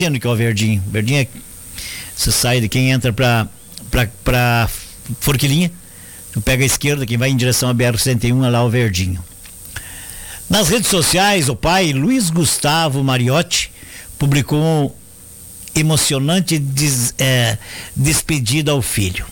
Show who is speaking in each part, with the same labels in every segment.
Speaker 1: que é o Verdinho. Verdinho é, você sai de quem entra pra Forquilinha, tu pega a esquerda, quem vai em direção a BR-101 é lá o Verdinho. Nas redes sociais, o pai Luiz Gustavo Mariotti publicou um emocionante despedida ao filho.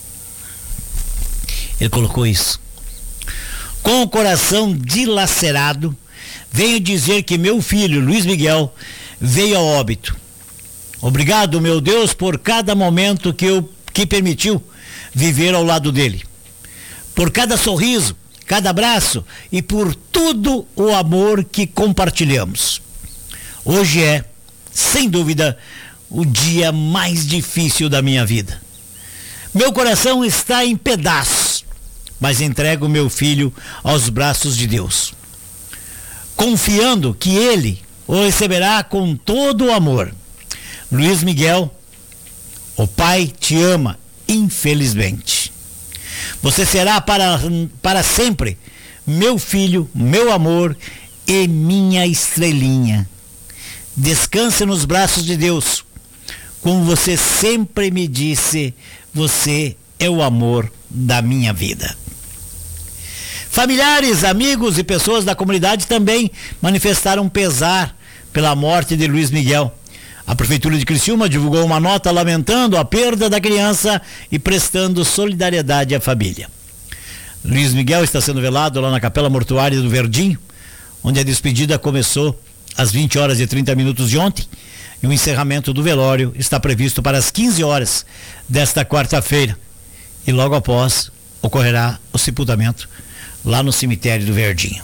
Speaker 1: Ele colocou isso: com o coração dilacerado, venho dizer que meu filho Luiz Miguel veio a óbito. Obrigado, meu Deus, por cada momento que permitiu viver ao lado dele, por cada sorriso, cada abraço e por tudo o amor que compartilhamos. Hoje é, sem dúvida, o dia mais difícil da minha vida. Meu coração está em pedaços, mas entrego meu filho aos braços de Deus, confiando que ele o receberá com todo o amor. Luiz Miguel, o pai te ama, infelizmente. Você será para sempre meu filho, meu amor e minha estrelinha. Descanse nos braços de Deus. Como você sempre me disse, você é o amor da minha vida. Familiares, amigos e pessoas da comunidade também manifestaram pesar pela morte de Luiz Miguel. A Prefeitura de Criciúma divulgou uma nota lamentando a perda da criança e prestando solidariedade à família. Luiz Miguel está sendo velado lá na Capela Mortuária do Verdinho, onde a despedida começou às 20h30 de ontem, e o encerramento do velório está previsto para as 15 horas desta quarta-feira. E logo após ocorrerá o sepultamento lá no cemitério do Verdinho.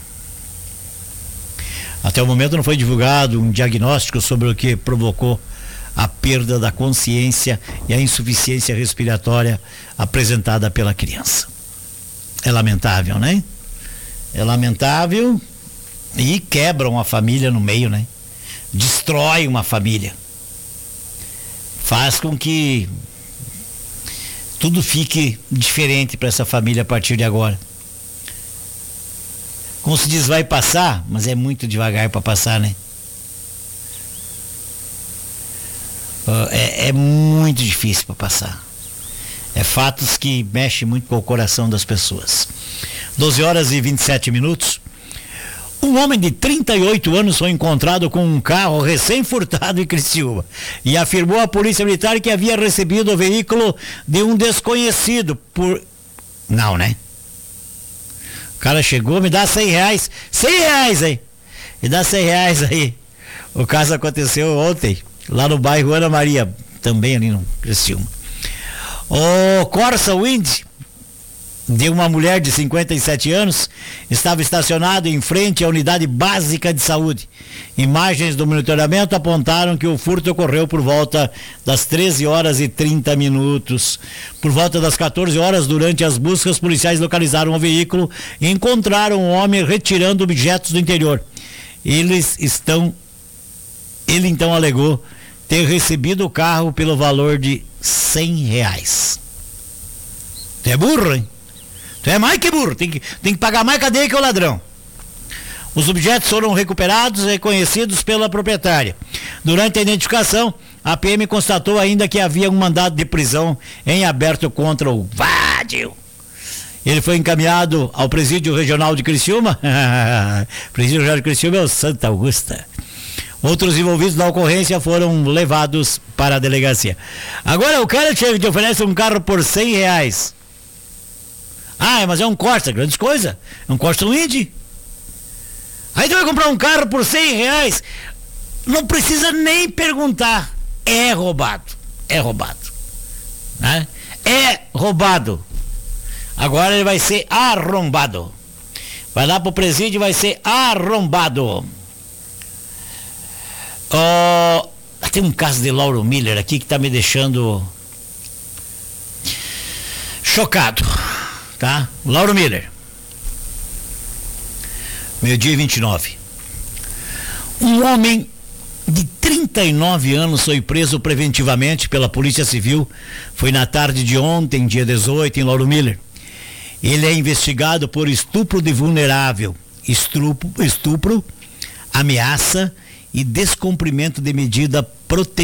Speaker 1: Até o momento não foi divulgado um diagnóstico sobre o que provocou a perda da consciência e a insuficiência respiratória apresentada pela criança. É lamentável, né? É lamentável e quebra uma família no meio, né? Destrói uma família. Faz com que tudo fique diferente para essa família a partir de agora. Como se diz, vai passar, mas é muito devagar para passar, né? É muito difícil para passar. É fatos que mexem muito com o coração das pessoas. 12h27. Um homem de 38 anos foi encontrado com um carro recém-furtado em Criciúma e afirmou à polícia militar que havia recebido o veículo de um desconhecido por... Não, né? O cara chegou, me dá R$100. R$100 aí. Me dá R$100 aí. O caso aconteceu ontem, lá no bairro Ana Maria, também ali no Criciúma. O Corsa Wind, de uma mulher de 57 anos, estava estacionado em frente à unidade básica de saúde. Imagens do monitoramento apontaram que o furto ocorreu por volta das 13h30. Por volta das 14 horas, durante as buscas, policiais localizaram o veículo e encontraram um homem retirando objetos do interior. Ele então alegou ter recebido o carro pelo valor de R$100. Tu é burro, hein? Tu é mais que burro, tem que pagar mais cadeia que o ladrão. Os objetos foram recuperados e reconhecidos pela proprietária. Durante a identificação, a PM constatou ainda que havia um mandado de prisão em aberto contra o Vádio. Ele foi encaminhado ao Presídio Regional de Criciúma. Presídio Regional de Criciúma é o Santa Augusta. Outros envolvidos na ocorrência foram levados para a delegacia. Agora o cara te oferece um carro por R$100. Ah, mas é um Corsa, grande coisa. É um Corsa Wind. Aí tu vai comprar um carro por R$100. Não precisa nem perguntar. É roubado. É roubado. Né? É roubado. Agora ele vai ser arrombado. Vai lá pro presídio e vai ser arrombado. Tem um caso de Lauro Miller aqui que tá me deixando chocado. Tá? Lauro Miller. 12h29. Um homem de 39 anos foi preso preventivamente pela Polícia Civil. Foi na tarde de ontem, dia 18, em Lauro Miller. Ele é investigado por estupro de vulnerável, estupro, ameaça e descumprimento de medida protetiva.